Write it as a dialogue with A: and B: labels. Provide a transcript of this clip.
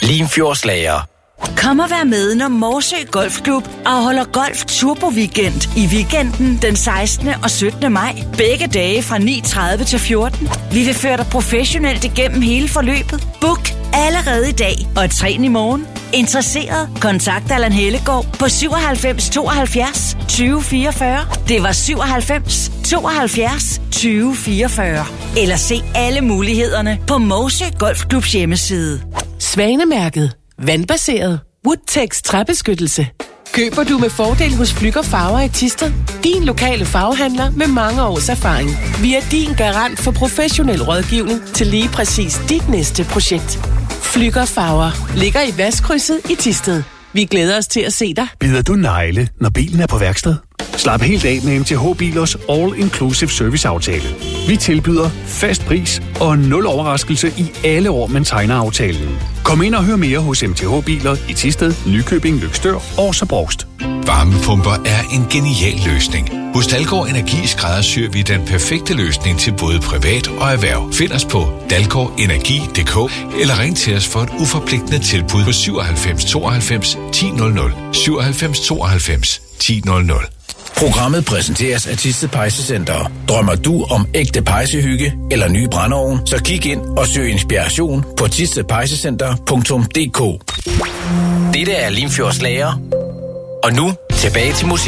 A: Limfjordslager.
B: Kom og vær med, når Morsø Golfklub afholder Golf Turbo Weekend i weekenden den 16. og 17. maj. Begge dage fra 9:30 til 14. Vi vil føre dig professionelt igennem hele forløbet. Book allerede i dag og træn i morgen. Interesseret? Kontakt Allan Hellegaard på 97 72 20 44. Det var 97 72 20 44. Eller se alle mulighederne på Morsø Golfklubs hjemmeside.
C: Svanemærket. Vandbaseret. Woodtex træbeskyttelse. Køber du med fordel hos Flügger Farver i Thisted? Din lokale farvehandler med mange års erfaring. Vi er din garant for professionel rådgivning til lige præcis dit næste projekt. Flügger Farver ligger i Vestkrydset i Thisted. Vi glæder os til at se dig.
D: Bider du negle, når bilen er på værksted? Slap helt af med MTH Bilers All-Inclusive Service-aftale. Vi tilbyder fast pris og 0 overraskelse i alle år, man tegner aftalen. Kom ind og hør mere hos MTH Biler i Thisted, Nykøbing, Løgstør og Sabrost.
E: Varmepumper er en genial løsning. Hos Dalgaard Energi skræddersyr vi den perfekte løsning til både privat og erhverv. Find os på dalgaardenergi.dk eller ring til os for et uforpligtende tilbud på 97 92 1000. 97 92 1000.
A: Programmet præsenteres af Thisted Pejsecenter. Drømmer du om ægte pejsehygge eller ny brændeovn, så kig ind og søg inspiration på thistedpejsecenter.dk. Dette er Limfjordslager. Og nu tilbage til musik.